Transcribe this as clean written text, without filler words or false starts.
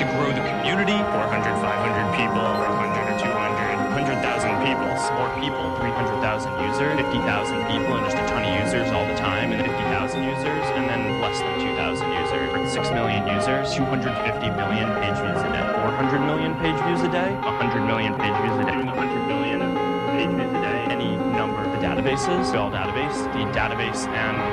to grow the community. 400, 500 people, 100 or 200, 100,000 people. More people, 300,000 users, 50,000 people, and just a ton of users all the time, and 50,000 users, and then less than 2,000 users. 6 million users, 250 million page views a day, 400 million page views a day, 100 million page views a day, 100 million page views a day. Any number of the databases, all database, the database and